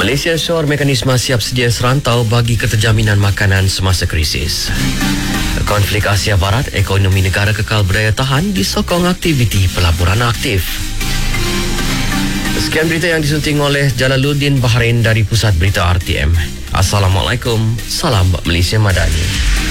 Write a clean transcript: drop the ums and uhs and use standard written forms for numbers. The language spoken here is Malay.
Malaysia syor mekanisme siap sedia serantau bagi keterjaminan makanan semasa krisis. Konflik Asia Barat, ekonomi negara kekal berdaya tahan disokong aktiviti pelaburan aktif. Sekian berita yang disunting oleh Jalaluddin Bahrain dari Pusat Berita RTM. Assalamualaikum, salam Malaysia Madani.